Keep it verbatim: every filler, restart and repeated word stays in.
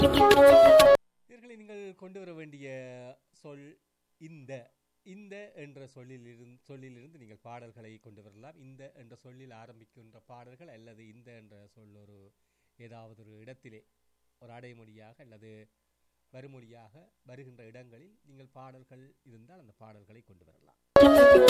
இவர்களை நீங்கள் கொண்டு வர வேண்டிய சொல் இந்த இந்த என்ற சொல்லிலிருந்து சொல்லிலிருந்து நீங்கள் பாடல்களை கொண்டு வரலாம். இந்த என்ற சொல்லில் ஆரம்பிக்கின்ற பாடல்கள் அல்லது இந்த என்ற சொல் ஒரு ஏதாவது ஒரு இடத்திலே ஒரு அடைமொழியாக அல்லது வருமொழியாக வருகின்ற இடங்களில் நீங்கள் பாடல்கள் இருந்தால் அந்த பாடல்களை கொண்டு வரலாம்.